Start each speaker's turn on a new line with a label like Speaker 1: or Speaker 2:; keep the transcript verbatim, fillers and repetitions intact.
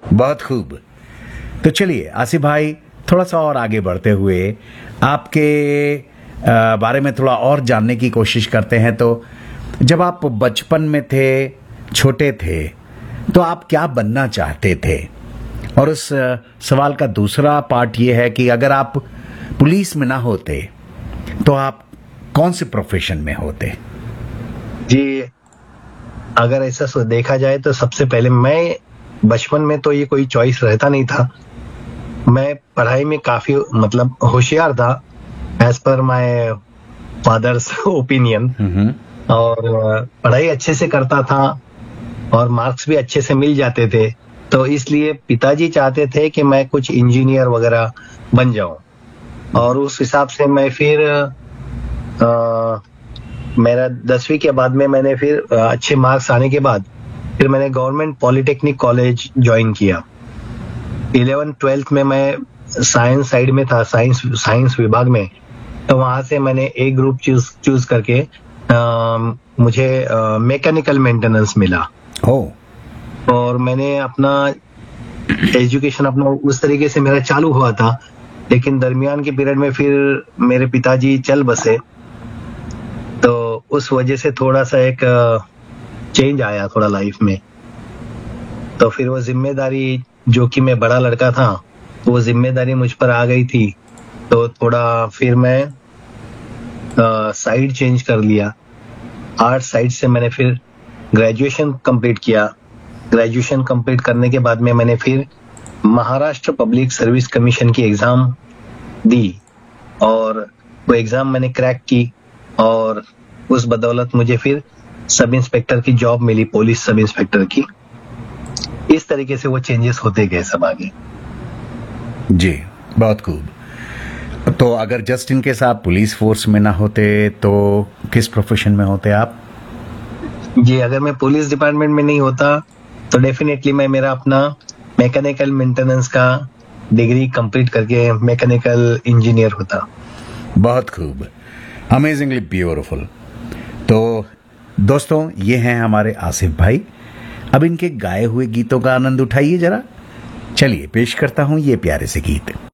Speaker 1: बहुत खूब। तो चलिए आसिफ भाई, थोड़ा सा और आगे बढ़ते हुए आपके आ, बारे में थोड़ा और जानने की कोशिश करते हैं। तो जब आप बचपन में थे, छोटे थे, तो आप क्या बनना चाहते थे? और उस आ, सवाल का दूसरा पार्ट ये है कि अगर आप पुलिस में ना होते तो आप कौन से प्रोफेशन में होते?
Speaker 2: जी, अगर ऐसा सो देखा जाए तो सबसे पहले मैं बचपन में तो ये कोई चॉइस रहता नहीं था। मैं पढ़ाई में काफी मतलब होशियार था as per my father's opinion, और पढ़ाई अच्छे से करता था और मार्क्स भी अच्छे से मिल जाते थे। तो इसलिए पिताजी चाहते थे कि मैं कुछ इंजीनियर वगैरह बन जाऊं, और उस हिसाब से मैं फिर आ, मेरा दसवीं के बाद में मैंने फिर अच्छे मार्क्स आने के बाद फिर मैंने गवर्नमेंट पॉलिटेक्निक कॉलेज ज्वाइन किया। इलेवन ट्वेल्थ में मैं साइंस साइड में था, साइंस साइंस विभाग में। तो वहां से मैंने एक ग्रुप चूज चूज करके आ, मुझे मैकेनिकल मेंटेनेंस मिला।
Speaker 1: ओ।
Speaker 2: और मैंने अपना एजुकेशन अपना उस तरीके से मेरा चालू हुआ था, लेकिन दरमियान के पीरियड में फिर मेरे पिताजी चल बसे, तो उस वजह से थोड़ा सा एक चेंज आया थोड़ा लाइफ में। तो फिर वो जिम्मेदारी, जो कि मैं बड़ा लड़का था, वो जिम्मेदारी मुझ पर आ गई थी। तो थोड़ा फिर मैं साइड चेंज कर लिया। आर्ट साइड से मैंने फिर ग्रेजुएशन कंप्लीट किया। ग्रेजुएशन कंप्लीट करने के बाद में मैंने फिर महाराष्ट्र पब्लिक सर्विस कमीशन की एग्जाम दी, और वो एग्जाम मैंने क्रैक की, और उस बदौलत मुझे फिर सब इंस्पेक्टर की जॉब मिली, पुलिस सब इंस्पेक्टर की। इस तरीके से वो चेंजेस होते गए सब आगे।
Speaker 1: जी, बहुत खूब। तो अगर जस्ट इन केस आप पुलिस फोर्स में ना होते तो किस प्रोफेशन में होते आप?
Speaker 2: जी, अगर मैं पुलिस डिपार्टमेंट में नहीं होता तो डेफिनेटली मैं मेरा अपना मैकेनिकल मेंटेनेंस का डिग्री कंप्लीट करके मैकेनिकल इंजीनियर होता।
Speaker 1: बहुत खूब, अमेजिंगली ब्यूटीफुल। तो दोस्तों, ये हैं हमारे आसिफ भाई। अब इनके गाए हुए गीतों का आनंद उठाइए जरा। चलिए पेश करता हूं ये प्यारे से गीत।